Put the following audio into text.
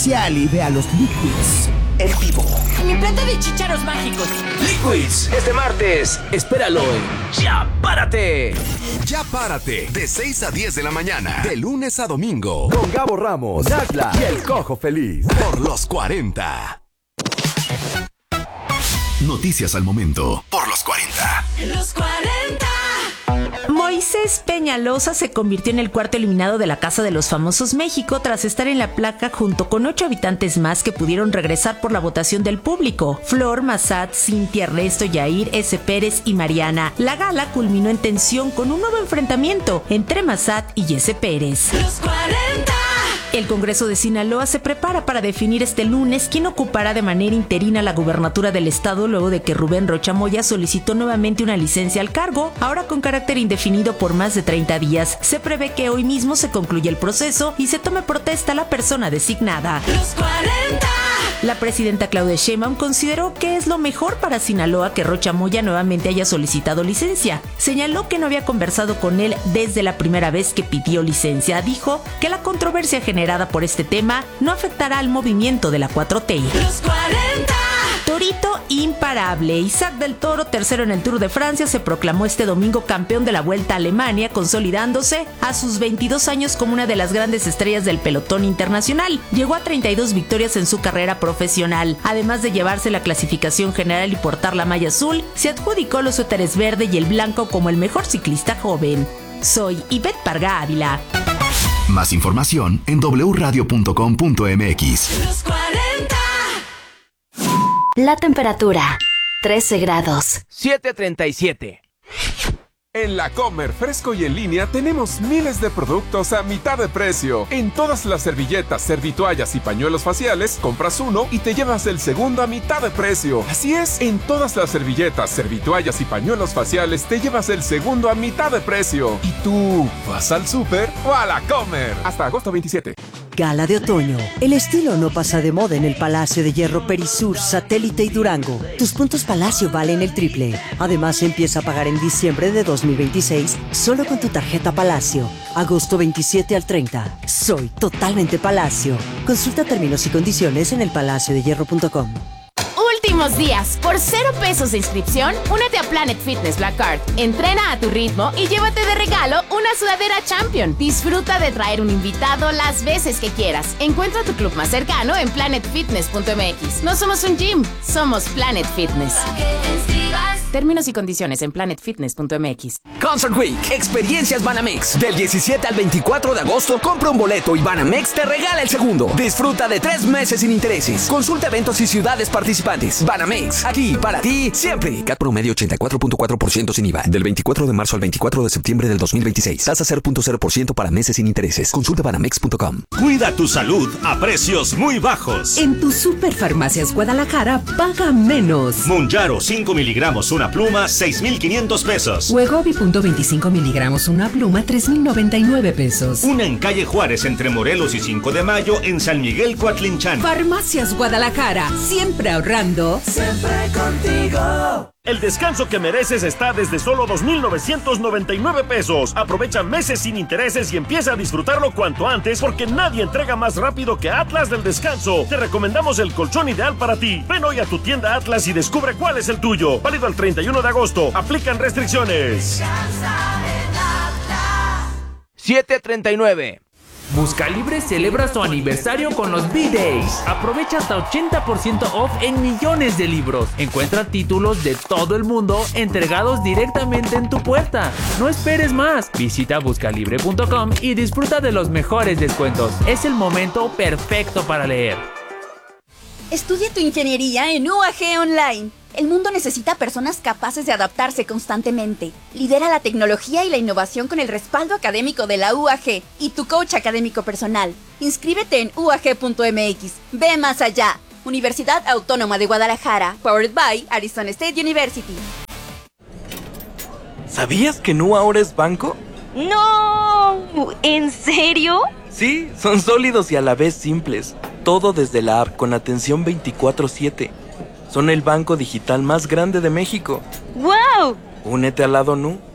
especial y ve a los Liquids en vivo. Mi plato de chícharos mágicos. Liquids, este martes, espéralo en Ya Párate. Ya Párate, de 6 a 10 de la mañana, de lunes a domingo, con Gabo Ramos, Dagla y el Cojo Feliz. Por los 40. Noticias al momento, por los 40. Los 40. Moisés Peñalosa se convirtió en el cuarto eliminado de la Casa de los Famosos México tras estar en la placa junto con 8 habitantes más que pudieron regresar por la votación del público: Flor, Massat, Cintia, Ernesto, Yair, S. Pérez y Mariana. La gala culminó en tensión con un nuevo enfrentamiento entre Massat y S. Pérez. Los 40. El Congreso de Sinaloa se prepara para definir este lunes quién ocupará de manera interina la gubernatura del estado luego de que Rubén Rocha Moya solicitó nuevamente una licencia al cargo, ahora con carácter indefinido por más de 30 días. Se prevé que hoy mismo se concluya el proceso y se tome protesta a la persona designada. Los 40. La presidenta Claudia Sheinbaum consideró que es lo mejor para Sinaloa que Rocha Moya nuevamente haya solicitado licencia. Señaló que no había conversado con él desde la primera vez que pidió licencia. Dijo que la controversia generada por este tema no afectará al movimiento de la 4T. Los 40. Torito imparable. Isaac del Toro, tercero en el Tour de Francia, se proclamó este domingo campeón de la Vuelta a Alemania, consolidándose a sus 22 años como una de las grandes estrellas del pelotón internacional. Llegó a 32 victorias en su carrera profesional. Además de llevarse la clasificación general y portar la malla azul, se adjudicó los suéteres verde y el blanco como el mejor ciclista joven. Soy Ivette Parga Ávila. Más información en wradio.com.mx. Los 40. La temperatura, 13 grados. 7:37. En La Comer, fresco y en línea, tenemos miles de productos a mitad de precio. En todas las servilletas, servitoallas y pañuelos faciales, compras uno y te llevas el segundo a mitad de precio. Así es, en todas las servilletas, servitoallas y pañuelos faciales, te llevas el segundo a mitad de precio. ¿Y tú, vas al súper o a La Comer? Hasta agosto 27. Gala de otoño. El estilo no pasa de moda en el Palacio de Hierro Perisur, Satélite y Durango. Tus puntos Palacio valen el triple. Además, empieza a pagar en diciembre de 2026 solo con tu tarjeta Palacio. Agosto 27 al 30. Soy totalmente Palacio. Consulta términos y condiciones en elpalaciodehierro.com. Últimos días, por 0 pesos de inscripción, únete a Planet Fitness Black Card. Entrena a tu ritmo y llévate de regalo una sudadera Champion. Disfruta de traer un invitado las veces que quieras. Encuentra tu club más cercano en planetfitness.mx. No somos un gym, somos Planet Fitness. Términos y condiciones en planetfitness.mx. Concert Week, experiencias Banamex. Del 17 al 24 de agosto, compra un boleto y Banamex te regala el segundo. Disfruta de 3 meses sin intereses. Consulta eventos y ciudades participantes. Banamex, aquí para ti siempre. CAT promedio 84.4% sin IVA. Del 24 de marzo al 24 de septiembre del 2026. Tasa 0.0% para meses sin intereses. Consulta banamex.com. Cuida tu salud a precios muy bajos. En tu Superfarmacias Guadalajara, paga menos. Monjaro 5 miligramos una pluma, 6,500 pesos. Wegovy.25 miligramos una pluma, 3,099 pesos. Una en calle Juárez entre Morelos y 5 de Mayo en San Miguel Coatlinchán. Farmacias Guadalajara, siempre ahorrando. Siempre contigo. El descanso que mereces está desde solo 2,999 pesos. Aprovecha meses sin intereses y empieza a disfrutarlo cuanto antes porque nadie entrega más rápido que Atlas del Descanso. Te recomendamos el colchón ideal para ti. Ven hoy a tu tienda Atlas y descubre cuál es el tuyo. Válido el 31 de agosto. Aplican restricciones. 7:39. Buscalibre celebra su aniversario con los B-Days. Aprovecha hasta 80% off en millones de libros. Encuentra títulos de todo el mundo entregados directamente en tu puerta. No esperes más. Visita buscalibre.com y disfruta de los mejores descuentos. Es el momento perfecto para leer. Estudia tu ingeniería en UAG Online. El mundo necesita personas capaces de adaptarse constantemente. Lidera la tecnología y la innovación con el respaldo académico de la UAG y tu coach académico personal. Inscríbete en UAG.mx. Ve más allá. Universidad Autónoma de Guadalajara. Powered by Arizona State University. ¿Sabías que Nu ahora es banco? ¡No! ¿En serio? Sí, son sólidos y a la vez simples. Todo desde la app con atención 24/7. Son el banco digital más grande de México. ¡Wow! Únete al lado Nu.